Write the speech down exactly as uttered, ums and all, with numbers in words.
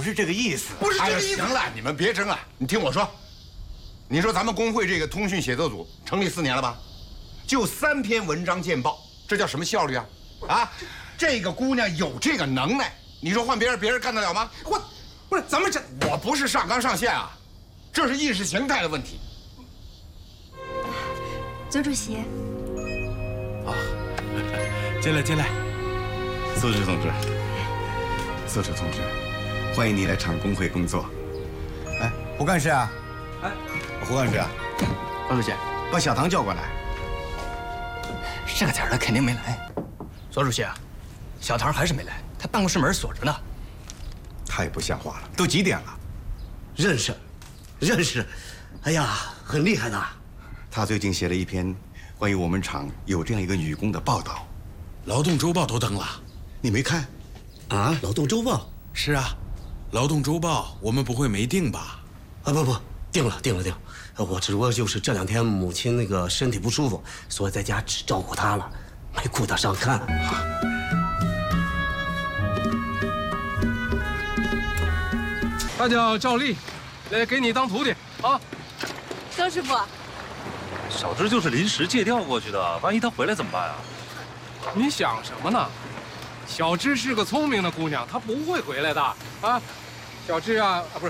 是这个意思， 不是这个意思。 行了，你们别争了，你听我说。你说咱们工会这个通讯写作组成立四年了吧？就三篇文章见报，这叫什么效率啊？啊，这个姑娘有这个能耐，你说换别人，别人干得了吗？ 我，不是，咱们这我不是上纲上线啊，这是意识形态的问题。 左主席。 啊，进来进来。 苏轼同志，苏轼同志，欢迎你来厂工会工作。哎，胡干事啊，哎，胡干事啊， 左主席， 把小唐叫过来。 这个点儿他肯定没来。左主席啊，小唐还是没来，他办公室门锁着呢。 太不像话了，都几点了？ 认识，认识，哎呀，很厉害的。 他最近写了一篇关于我们厂有这样一个女工的报道， 《劳动周报》都登了， 你没看？ 啊，《劳动周报》 是啊，《劳动周报》我们不会没订吧？ 啊，不不，定了定了定了。我只不过就是这两天母亲那个身体不舒服，所以在家只照顾她了，没顾得上看。 他叫赵丽，来给你当徒弟啊。 周师傅， 小芝就是临时借调过去的，万一她回来怎么办啊？ 你想什么呢？小芝是个聪明的姑娘，她不会回来的啊。小芝啊，啊不是。